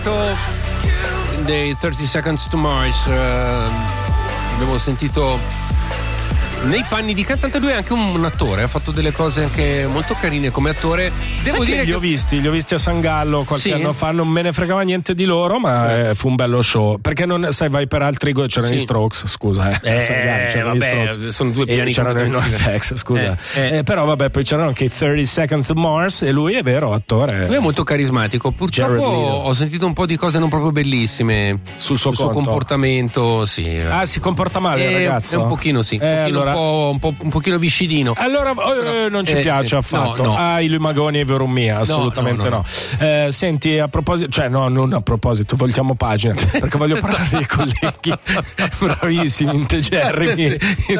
dei 30 Seconds to Mars. Abbiamo sentito nei panni di cantante. Lui è anche un attore, ha fatto delle cose anche molto carine come attore. Devo dire che li ho visti a San Gallo qualche anno fa, non me ne fregava niente di loro, ma fu un bello show, perché non sai, vai per altri c'erano gli Strokes, scusa, San Gallo, c'erano gli Strokes, sono due piani, c'erano i NoFX, scusa, però vabbè, poi c'erano anche i 30 Seconds to Mars e lui è vero attore, lui è molto carismatico. Purtroppo ho sentito un po' di cose non proprio bellissime sul suo comportamento. Si comporta male il ragazzo? Un pochino sì, un pochino viscidino. Allora non ci piace affatto. No. I Lumagoni e Verumia, assolutamente no. Senti, a proposito, non a proposito, voltiamo pagina, perché voglio parlare dei colleghi bravissimi, integerrimi.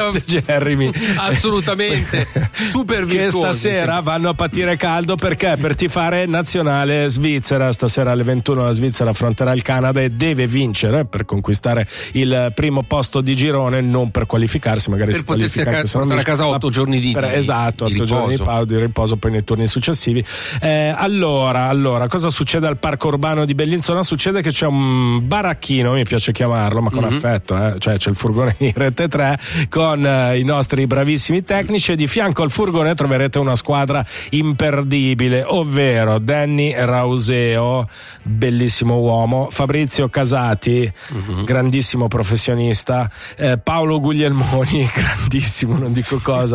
Assolutamente, super virtuosi. Che stasera vanno a patire caldo, perché per tifare nazionale Svizzera. Stasera alle 21 la Svizzera affronterà il Canada e deve vincere per conquistare il primo posto di girone, non per qualificarsi, magari per si qualifica, portare a casa 8 giorni di esatto, 8 giorni di riposo poi nei turni successivi. Allora, cosa succede al parco urbano di Bellinzona? Succede che c'è un baracchino, mi piace chiamarlo, ma con affetto, cioè c'è il furgone di Rete 3 con i nostri bravissimi tecnici, e di fianco al furgone troverete una squadra imperdibile, ovvero Danny Rauseo, bellissimo uomo, Fabrizio Casati, grandissimo professionista, Paolo Guglielmoni, grandissimo, non dico cosa,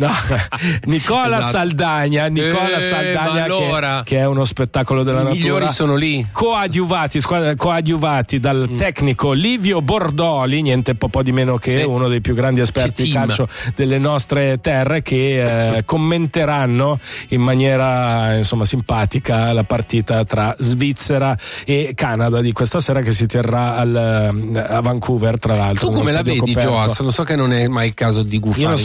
Nicola Saldagna, che è uno spettacolo della natura. I migliori sono lì, coadiuvati dal tecnico Livio Bordoli, niente po' di meno che uno dei più grandi esperti di calcio delle nostre terre, che commenteranno in maniera simpatica la partita tra Svizzera e Canada di questa sera, che si terrà a Vancouver, tra l'altro. Tu come la vedi, Joas? Lo so che non è mai il caso di gufare. Io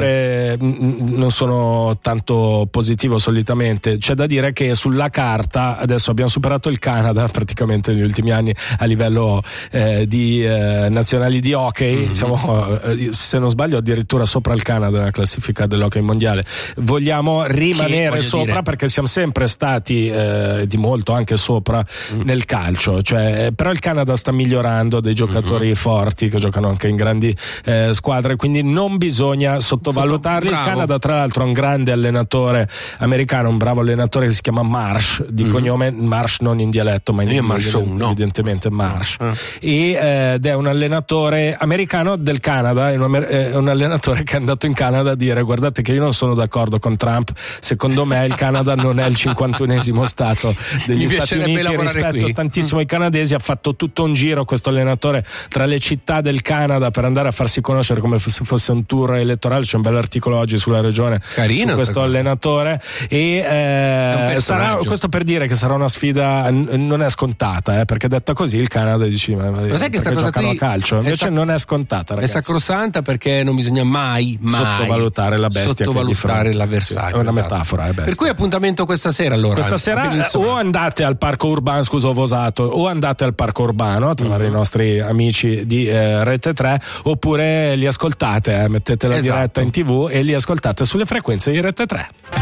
non sono tanto positivo solitamente. C'è da dire che sulla carta adesso abbiamo superato il Canada praticamente negli ultimi anni a livello di nazionali di hockey. Siamo, se non sbaglio, addirittura sopra il Canada nella classifica dell'hockey mondiale. Vogliamo rimanere sopra perché siamo sempre stati di molto anche sopra nel calcio, però il Canada sta migliorando, dei giocatori forti che giocano anche in grandi squadre, quindi non bisogna sottovalutarli. Il Canada tra l'altro ha un grande allenatore americano, un bravo allenatore che si chiama Marsh, di cognome Marsh, non in dialetto ma in inglese, evidentemente Marsh, ed è un allenatore americano del Canada, è un allenatore che è andato in Canada a dire: guardate che io non sono d'accordo con Trump, secondo me il Canada non è il 51esimo stato degli Stati Uniti, rispetto tantissimo ai canadesi. Ha fatto tutto un giro questo allenatore tra le città del Canada per andare a farsi conoscere come se fosse un tour elettorale. C'è un bel articolo oggi sulla Regione su questo allenatore, e sarà, questo per dire che sarà una sfida, non è scontata, perché detta così il Canada dice ma sai che sta cosa qui a calcio invece non è scontata, ragazzi. È sacrosanta, perché non bisogna mai sottovalutare la bestia, sottovalutare l'avversario, è una metafora, per cui appuntamento questa sera. Allora questa sera o andate al parco urbano, o andate al parco urbano a trovare i nostri amici di Rete 3, oppure li ascoltate, mettete la diretta in TV e li ascoltate sulle frequenze di Rete 3.